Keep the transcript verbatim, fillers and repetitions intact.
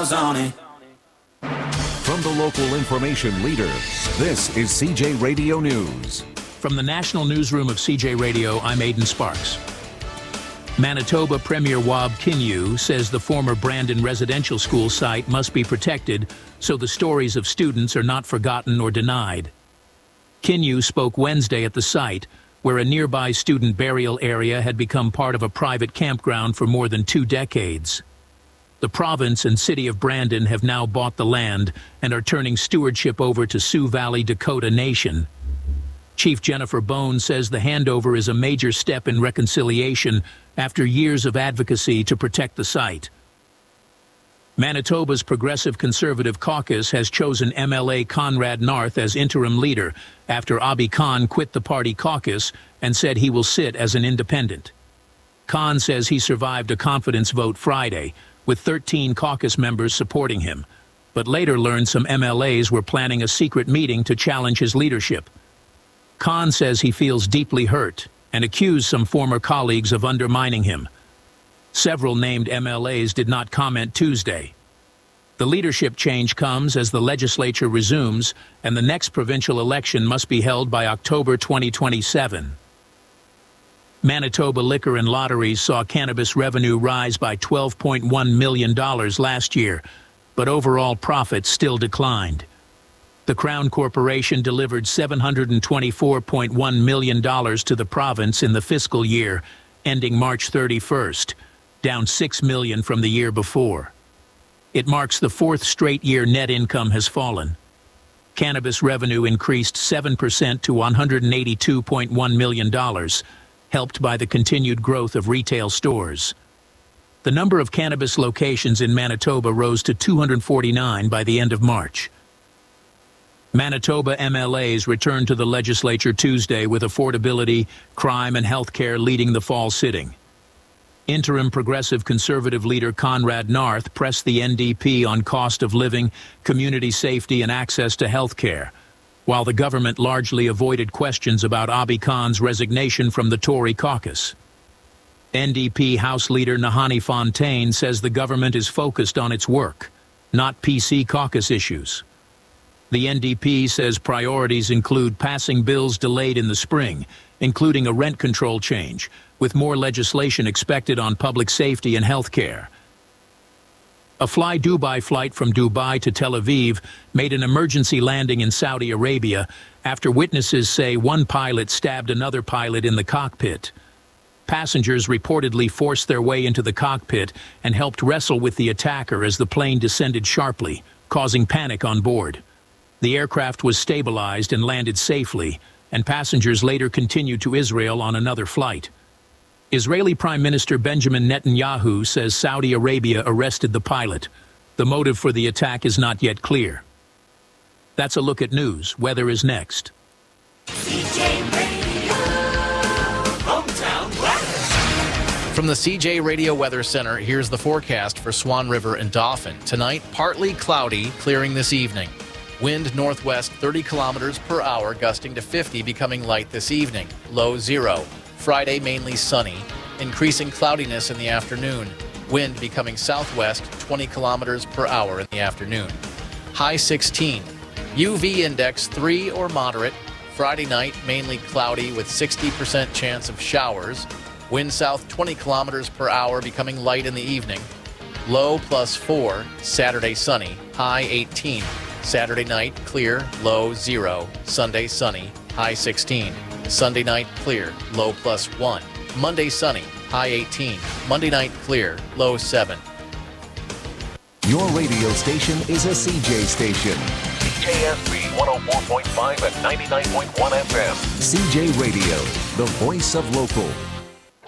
miles on it. From the local information leader, this is C J Radio News. From the National Newsroom of C J Radio, I'm Aidan Sparks. Manitoba Premier Wab Kinew says the former Brandon Residential School site must be protected so the stories of students are not forgotten or denied. Kinew spoke Wednesday at the site, where a nearby student burial area had become part of a private campground for more than two decades. The province and city of Brandon have now bought the land and are turning stewardship over to Sioux Valley Dakota Nation. Chief Jennifer Bone says the handover is a major step in reconciliation after years of advocacy to protect the site. Manitoba's Progressive Conservative Caucus has chosen M L A Conrad Narth as interim leader after Abi Khan quit the party caucus and said he will sit as an independent. Khan says he survived a confidence vote Friday, with thirteen caucus members supporting him, but later learned some M L As were planning a secret meeting to challenge his leadership. Khan says he feels deeply hurt and accused some former colleagues of undermining him. Several named M L As did not comment Tuesday. The leadership change comes as the legislature resumes, and the next provincial election must be held by October twenty twenty-seven. Manitoba Liquor and Lotteries saw cannabis revenue rise by twelve point one million dollars last year, but overall profits still declined. The Crown Corporation delivered seven hundred twenty-four point one million dollars to the province in the fiscal year, ending March thirty-first, down six million dollars from the year before. It marks the fourth straight year net income has fallen. Cannabis revenue increased seven percent to one hundred eighty-two point one million dollars, helped by the continued growth of retail stores. The number of cannabis locations in Manitoba rose to two hundred forty-nine by the end of March. Manitoba M L As returned to the legislature Tuesday with affordability, crime, and health care leading the fall sitting. Interim Progressive Conservative leader Conrad Narth pressed the N D P on cost of living, community safety, and access to health care, while the government largely avoided questions about Abi Khan's resignation from the Tory caucus. N D P House Leader Nahanni Fontaine says the government is focused on its work, not P C caucus issues. The N D P says priorities include passing bills delayed in the spring, including a rent control change, with more legislation expected on public safety and health care. A Fly Dubai flight from Dubai to Tel Aviv made an emergency landing in Saudi Arabia after witnesses say one pilot stabbed another pilot in the cockpit. Passengers reportedly forced their way into the cockpit and helped wrestle with the attacker as the plane descended sharply, causing panic on board. The aircraft was stabilized and landed safely, and passengers later continued to Israel on another flight. Israeli Prime Minister Benjamin Netanyahu says Saudi Arabia arrested the pilot. The motive for the attack is not yet clear. That's a look at news. Weather is next. C J Radio, hometown weather. From the C J Radio Weather Center, here's the forecast for Swan River and Dauphin. Tonight, partly cloudy, clearing this evening. Wind northwest thirty kilometers per hour, gusting to fifty, becoming light this evening. Low zero. Friday, mainly sunny. Increasing cloudiness in the afternoon. Wind becoming southwest twenty kilometers per hour in the afternoon. High sixteen. U V index three or moderate. Friday night, mainly cloudy with sixty percent chance of showers. Wind south twenty kilometers per hour, becoming light in the evening. Low plus four. Saturday sunny. High eighteen. Saturday night, clear, low zero. Sunday sunny, high sixteen. Sunday night, clear, low plus one. Monday sunny, high eighteen. Monday night, clear, low seven. Your radio station is a C J station. C J S B one oh four point five and ninety-nine point one F M. C J Radio, the voice of local.